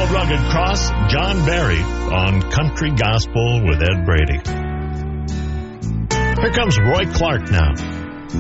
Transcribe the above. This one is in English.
Old Rugged Cross, John Barry on Country Gospel with Ed Brady. Here comes Roy Clark now.